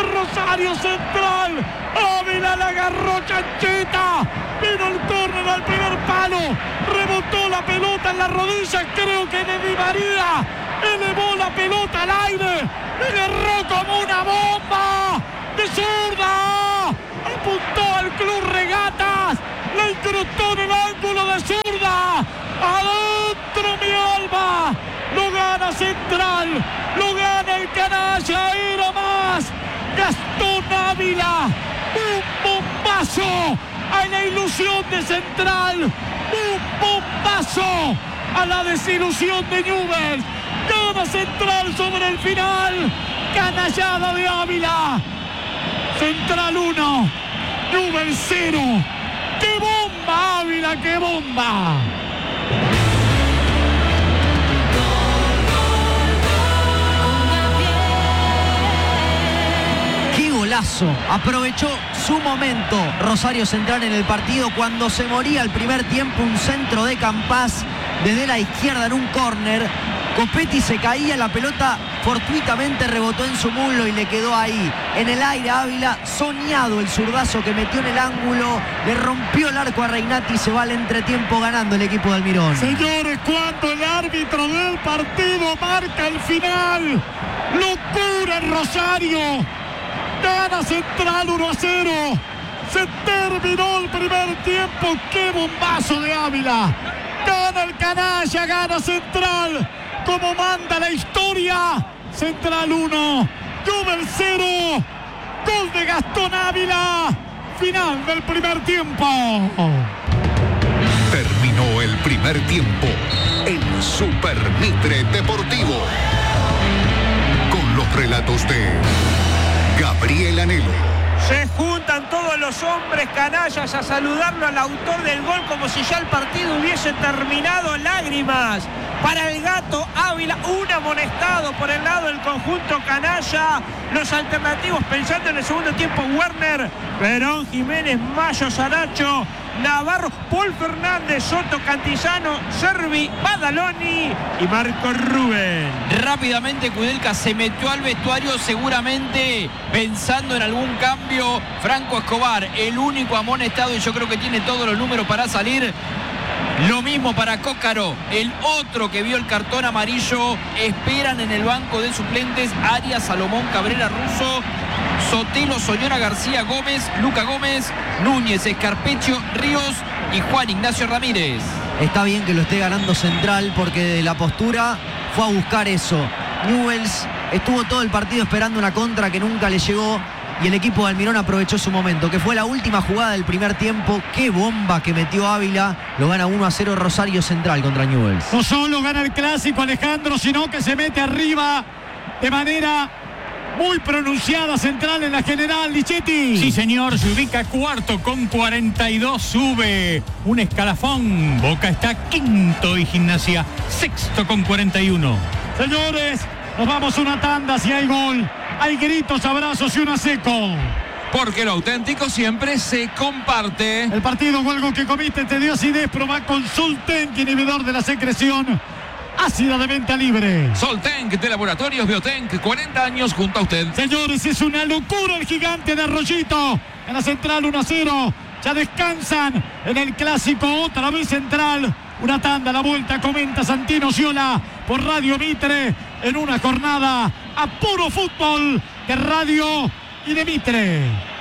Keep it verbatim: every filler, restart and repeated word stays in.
de Rosario Central. Ávila la agarró Chanchita. Vino el córner al primer palo. Rebotó la pelota en la rodilla. Creo que de Di María. Elevó la pelota al aire. Y le erró como una bomba. De zurda. Apuntó al Club Regatas. La incrustó en el ángulo de zurda. Adentro mi alma. Lo gana Central. Lo gana el canalla. Ahí nomás. Gastón Ávila. Un bombazo a la ilusión de Central. Un bombazo a la desilusión de Newell's. Gana Central sobre el final. Canallada de Ávila. Central uno. Newell's cero. ¡Qué bomba, Ávila! ¡Qué bomba! ¡Qué golazo! Aprovechó su momento Rosario Central en el partido cuando se moría el primer tiempo. Un centro de Campás desde la izquierda en un córner. Copetti se caía, la pelota fortuitamente rebotó en su muslo y le quedó ahí, en el aire a Ávila. Soñado el zurdazo que metió en el ángulo, le rompió el arco a Reinati y se va al entretiempo ganando el equipo de Almirón. Señores, cuando el árbitro del partido marca el final, locura en Rosario, gana Central uno a cero, se terminó el primer tiempo. ¡Qué bombazo de Ávila! Gana el canalla, gana Central, como manda la historia. Central uno, Newell's cero, gol de Gastón Ávila, final del primer tiempo. Terminó el primer tiempo en Super Mitre Deportivo, con los relatos de Gabriel Anhelo. Se juntan todos los hombres canallas a saludarlo al autor del gol como si ya el partido hubiese terminado. Lágrimas para el Gato Ávila, un amonestado por el lado del conjunto canalla. Los alternativos pensando en el segundo tiempo: Werner, Perón, Jiménez, Mayo, Saracho, Navarro, Paul Fernández, Soto, Cantillano, Servi, Badaloni y Marco Rubén. Rápidamente Kudelka se metió al vestuario, seguramente pensando en algún cambio. Franco Escobar, el único amonestado, y yo creo que tiene todos los números para salir. Lo mismo para Cócaro, el otro que vio el cartón amarillo. Esperan en el banco de suplentes Arias, Salomón, Cabrera, Russo, Sotelo, Soñora, García, Gómez, Luca Gómez, Núñez, Escarpecho, Ríos y Juan Ignacio Ramírez. Está bien que lo esté ganando Central porque de la postura fue a buscar eso. Newell's estuvo todo el partido esperando una contra que nunca le llegó y el equipo de Almirón aprovechó su momento, que fue la última jugada del primer tiempo. ¡Qué bomba que metió Ávila! Lo gana uno a cero Rosario Central contra Newell's. No solo gana el clásico, Alejandro, sino que se mete arriba de manera muy pronunciada Central en la general. Lichetti. Sí, señor, se ubica cuarto con cuarenta y dos, sube un escalafón. Boca está quinto y Gimnasia sexto con cuarenta y uno. Señores, nos vamos a una tanda. Si hay gol, hay gritos, abrazos y una seco. Porque lo auténtico siempre se comparte. El partido o algo que comiste te dio acidez, proba con Soltenk, inhibidor de la secreción ácida de venta libre. Soltenk de Laboratorios Biotenk, cuarenta años junto a usted. Señores, es una locura el gigante de Arroyito. En la Central uno a cero. Ya descansan en el clásico, otra vez Central. Una tanda, la vuelta, comenta Santino Ciola por Radio Mitre en una jornada a puro fútbol de radio y de Mitre.